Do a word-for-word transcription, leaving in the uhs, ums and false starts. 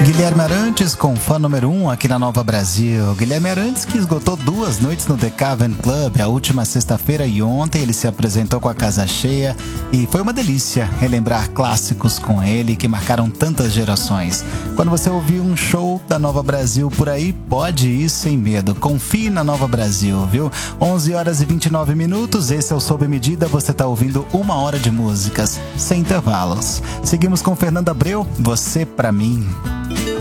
Guilherme Arantes com fã número um aqui na Nova Brasil. Guilherme Arantes que esgotou duas noites no The Cavern Club, a última sexta-feira, e ontem ele se apresentou com a casa cheia e foi uma delícia relembrar clássicos com ele que marcaram tantas gerações. Quando você ouvir um show da Nova Brasil por aí, pode ir sem medo. Confie na Nova Brasil, viu? onze horas e vinte e nove minutos, esse é o Sob Medida, você tá ouvindo uma hora de músicas, sem intervalos. Seguimos com Fernanda Abreu, Você Pra Mim.